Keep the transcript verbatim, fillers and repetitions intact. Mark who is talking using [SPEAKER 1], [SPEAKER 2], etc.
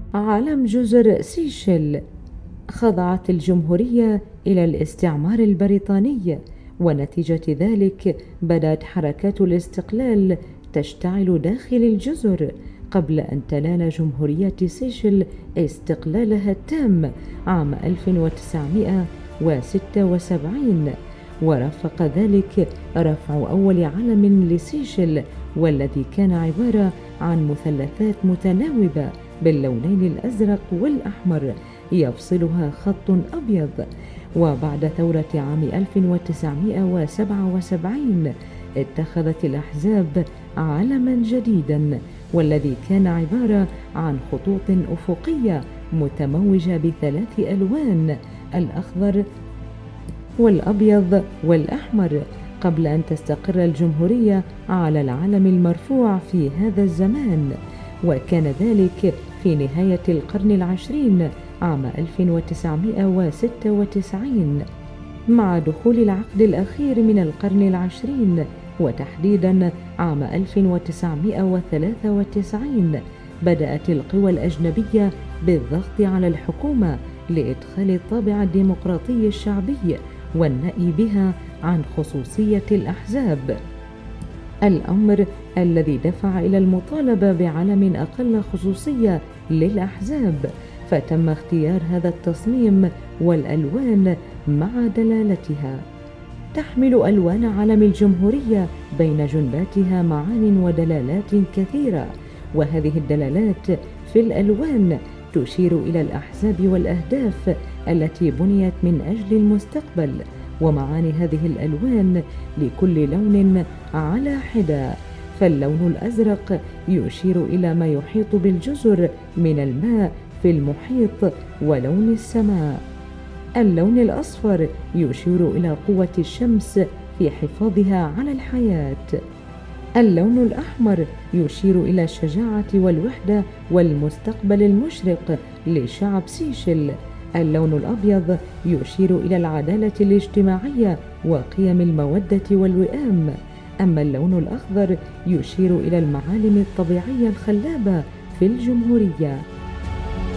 [SPEAKER 1] علم جزر سيشل. خضعت الجمهورية إلى الاستعمار البريطاني، ونتيجة ذلك بدأت حركات الاستقلال تشتعل داخل الجزر قبل أن تنال جمهورية سيشل استقلالها التام عام ألف وتسعمائة وستة وسبعين، ورافق ذلك رفع أول علم لسيشل، والذي كان عبارة عن مثلثات متناوبة باللونين الأزرق والأحمر يفصلها خط أبيض. وبعد ثورة عام ألف وتسعمائة وسبعة وسبعين اتخذت الأحزاب علما جديدا، والذي كان عبارة عن خطوط أفقية متموجة بثلاث ألوان، الأخضر والأبيض والأحمر، قبل أن تستقر الجمهورية على العلم المرفوع في هذا الزمان. وكان ذلك في نهاية القرن العشرين عام ألف وتسعمائة وستة وتسعين. مع دخول العقد الأخير من القرن العشرين، وتحديدا عام ألف وتسعمائة وثلاثة وتسعين، بدأت القوى الأجنبية بالضغط على الحكومة لإدخال الطابع الديمقراطي الشعبي والنأي بها عن خصوصية الأحزاب، الأمر الذي دفع إلى المطالبة بعلم أقل خصوصية للأحزاب. فتم اختيار هذا التصميم والألوان مع دلالتها. تحمل ألوان علم الجمهورية بين جنباتها معان ودلالات كثيرة، وهذه الدلالات في الألوان تشير إلى الأحزاب والأهداف التي بنيت من أجل المستقبل، ومعاني هذه الألوان لكل لون على حدة. فاللون الأزرق يشير إلى ما يحيط بالجزر من الماء في المحيط ولون السماء. اللون الأصفر يشير إلى قوة الشمس في حفاظها على الحياة. اللون الأحمر يشير إلى الشجاعة والوحدة والمستقبل المشرق لشعب سيشل. اللون الأبيض يشير إلى العدالة الاجتماعية وقيم المودة والوئام. أما اللون الأخضر يشير إلى المعالم الطبيعية الخلابة في الجمهورية.